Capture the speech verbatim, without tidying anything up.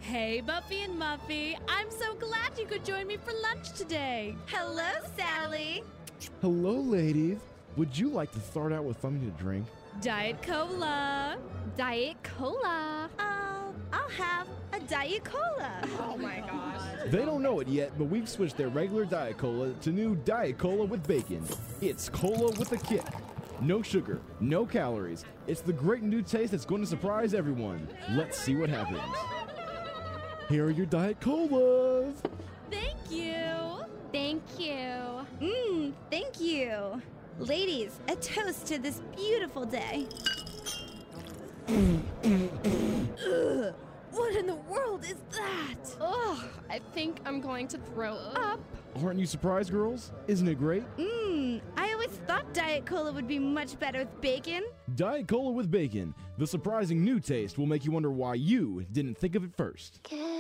Hey, Buffy and Muffy. I'm so glad you could join me for lunch today. Hello, Sally. Hello, ladies. Would you like to start out with something to drink? Diet Cola. Diet Cola. Oh, I'll have a Diet Cola. Oh my gosh. They don't know it yet, but we've switched their regular Diet Cola to new Diet Cola with bacon. It's cola with a kick. No sugar, no calories. It's the great new taste that's going to surprise everyone. Let's see what happens. Here are your Diet Colas. Thank you. Thank you. Mmm, thank you. Ladies, a toast to this beautiful day. Ugh, what in the world is that? Ugh, I think I'm going to throw up. Aren't you surprised, girls? Isn't it great? Mmm, I always thought Diet Cola would be much better with bacon. Diet Cola with bacon. The surprising new taste will make you wonder why you didn't think of it first. Good.